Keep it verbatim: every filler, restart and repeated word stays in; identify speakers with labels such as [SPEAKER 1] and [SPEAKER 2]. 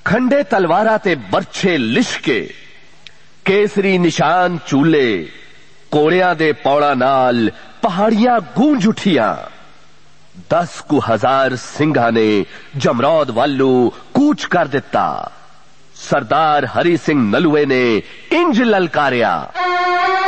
[SPEAKER 1] खंडे तलवारा ते बरछे लिशके, केसरी निशान चूले, कोड़ियां दे पौड़ा नाल पहाड़ियां गूंज उठियां। दस कु हजार सिंघा ने जमरौद वालू कूच कर दिता। सरदार हरि सिंह नलुए ने इंज ललकारिया,